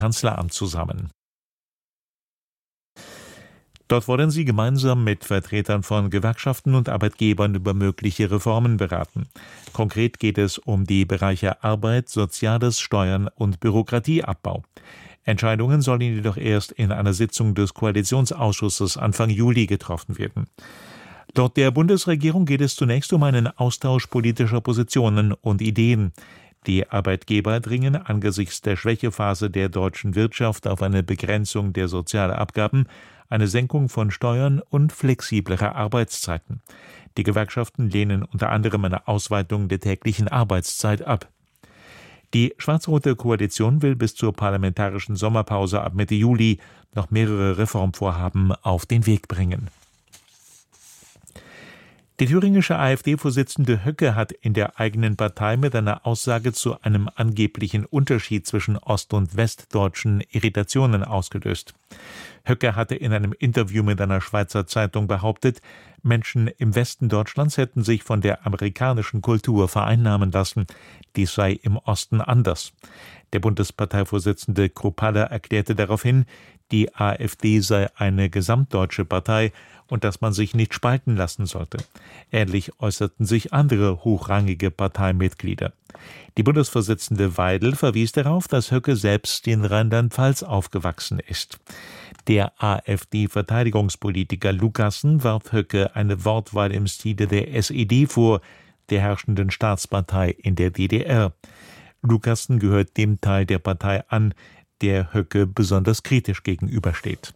Kanzleramt zusammen. Dort wollen sie gemeinsam mit Vertretern von Gewerkschaften und Arbeitgebern über mögliche Reformen beraten. Konkret geht es um die Bereiche Arbeit, Soziales, Steuern und Bürokratieabbau. Entscheidungen sollen jedoch erst in einer Sitzung des Koalitionsausschusses Anfang Juli getroffen werden. Laut der Bundesregierung geht es zunächst um einen Austausch politischer Positionen und Ideen. Die Arbeitgeber dringen angesichts der Schwächephase der deutschen Wirtschaft auf eine Begrenzung der Sozialabgaben, eine Senkung von Steuern und flexiblere Arbeitszeiten. Die Gewerkschaften lehnen unter anderem eine Ausweitung der täglichen Arbeitszeit ab. Die schwarz-rote Koalition will bis zur parlamentarischen Sommerpause ab Mitte Juli noch mehrere Reformvorhaben auf den Weg bringen. Die thüringische AfD-Vorsitzende Höcke hat in der eigenen Partei mit einer Aussage zu einem angeblichen Unterschied zwischen Ost- und Westdeutschen Irritationen ausgelöst. Höcke hatte in einem Interview mit einer Schweizer Zeitung behauptet, Menschen im Westen Deutschlands hätten sich von der amerikanischen Kultur vereinnahmen lassen. Dies sei im Osten anders. Der Bundesparteivorsitzende Kruppalla erklärte daraufhin, die AfD sei eine gesamtdeutsche Partei und dass man sich nicht spalten lassen sollte. Ähnlich äußerten sich andere hochrangige Parteimitglieder. Die Bundesvorsitzende Weidel verwies darauf, dass Höcke selbst in Rheinland-Pfalz aufgewachsen ist. Der AfD-Verteidigungspolitiker Lucassen warf Höcke eine Wortwahl im Stile der SED vor, der herrschenden Staatspartei in der DDR. Lucassen gehört dem Teil der Partei an, der Höcke besonders kritisch gegenübersteht.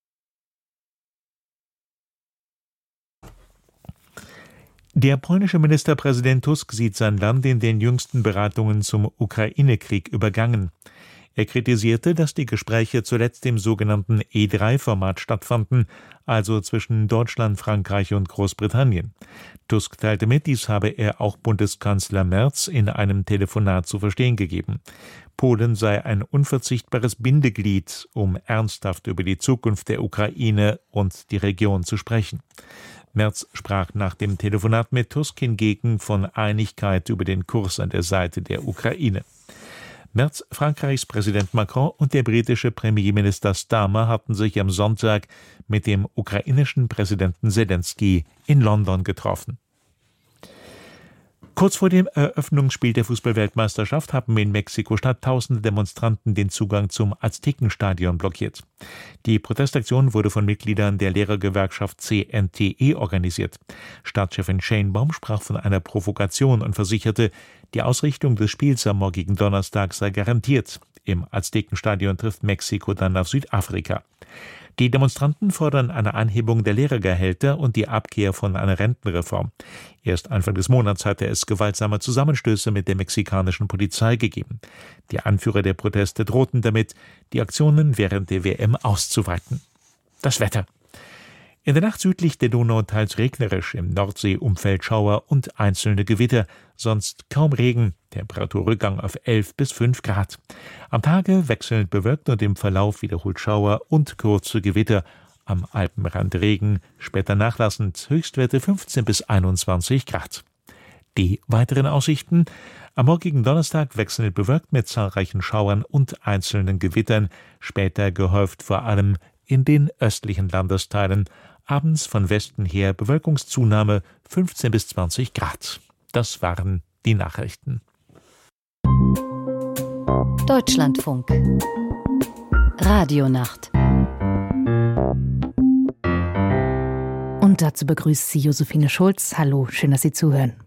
Der polnische Ministerpräsident Tusk sieht sein Land in den jüngsten Beratungen zum Ukraine-Krieg übergangen. Er kritisierte, dass die Gespräche zuletzt im sogenannten E3-Format stattfanden, also zwischen Deutschland, Frankreich und Großbritannien. Tusk teilte mit, dies habe er auch Bundeskanzler Merz in einem Telefonat zu verstehen gegeben. Polen sei ein unverzichtbares Bindeglied, um ernsthaft über die Zukunft der Ukraine und die Region zu sprechen. Merz sprach nach dem Telefonat mit Tusk hingegen von Einigkeit über den Kurs an der Seite der Ukraine. Merz, Frankreichs Präsident Macron und der britische Premierminister Starmer hatten sich am Sonntag mit dem ukrainischen Präsidenten Selenskyj in London getroffen. Kurz vor dem Eröffnungsspiel der Fußball-Weltmeisterschaft haben in Mexiko-Stadt tausende Demonstranten den Zugang zum Aztekenstadion blockiert. Die Protestaktion wurde von Mitgliedern der Lehrergewerkschaft CNTE organisiert. Stadtchefin Sheinbaum sprach von einer Provokation und versicherte, die Ausrichtung des Spiels am morgigen Donnerstag sei garantiert. Im Aztekenstadion trifft Mexiko dann auf Südafrika. Die Demonstranten fordern eine Anhebung der Lehrergehälter und die Abkehr von einer Rentenreform. Erst Anfang des Monats hatte es gewaltsame Zusammenstöße mit der mexikanischen Polizei gegeben. Die Anführer der Proteste drohten damit, die Aktionen während der WM auszuweiten. Das Wetter. In der Nacht südlich der Donau teils regnerisch, im Nordseeumfeld Schauer und einzelne Gewitter, sonst kaum Regen, Temperaturrückgang auf 11 bis 5 Grad. Am Tage wechselnd bewölkt und im Verlauf wiederholt Schauer und kurze Gewitter. Am Alpenrand Regen, später nachlassend, Höchstwerte 15 bis 21 Grad. Die weiteren Aussichten: Am morgigen Donnerstag wechselnd bewölkt mit zahlreichen Schauern und einzelnen Gewittern, später gehäuft vor allem in den östlichen Landesteilen. Abends von Westen her Bewölkungszunahme 15 bis 20 Grad. Das waren die Nachrichten. Deutschlandfunk. Radionacht. Und dazu begrüßt sie Josephine Schulz. Hallo, schön, dass Sie zuhören.